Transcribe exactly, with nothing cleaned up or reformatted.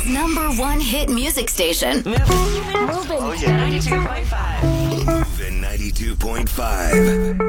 Seattle's number one hit music station. Moving. Oh, yeah. ninety-two point five. Moving ninety-two point five.